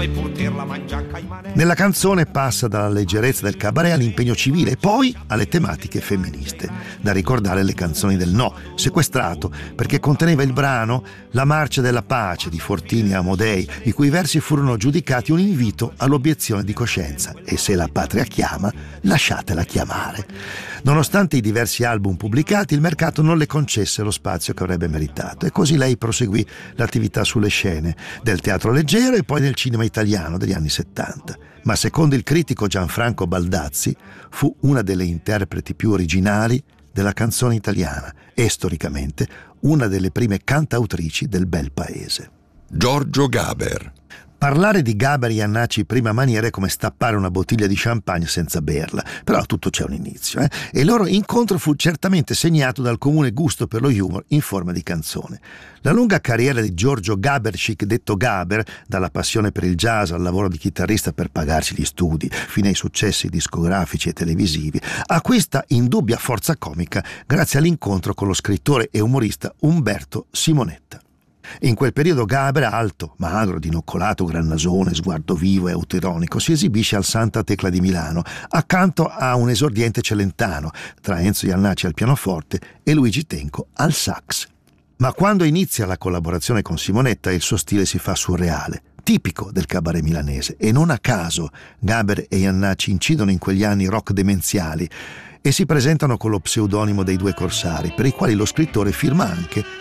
Nella canzone passa dalla leggerezza del cabaret all'impegno civile e poi alle tematiche femministe. Da ricordare le canzoni del No, sequestrato perché conteneva il brano La marcia della pace di Fortini e Amodei, i cui versi furono giudicati un invito all'obiezione di coscienza. E se la patria chiama, lasciatela chiamare. Nonostante i diversi album pubblicati, il mercato non le concesse lo spazio che avrebbe meritato e così lei proseguì l'attività sulle scene del teatro leggero e poi nel cinema italiano degli anni 70. Ma secondo il critico Gianfranco Baldazzi fu una delle interpreti più originali della canzone italiana e storicamente una delle prime cantautrici del bel paese. Giorgio Gaber. Parlare di Gaber e Jannacci prima maniera è come stappare una bottiglia di champagne senza berla, però a tutto c'è un inizio, E il loro incontro fu certamente segnato dal comune gusto per lo humor in forma di canzone. La lunga carriera di Giorgio Gabercic, detto Gaber, dalla passione per il jazz al lavoro di chitarrista per pagarsi gli studi, fino ai successi discografici e televisivi, acquista indubbia forza comica grazie all'incontro con lo scrittore e umorista Umberto Simonetta. In quel periodo Gaber, alto, magro, dinoccolato, gran nasone, sguardo vivo e autoironico, si esibisce al Santa Tecla di Milano, accanto a un esordiente celentano, tra Enzo Jannacci al pianoforte e Luigi Tenco al sax. Ma quando inizia la collaborazione con Simonetta il suo stile si fa surreale, tipico del cabaret milanese, e non a caso Gaber e Jannacci incidono in quegli anni rock demenziali e si presentano con lo pseudonimo dei due corsari, per i quali lo scrittore firma anche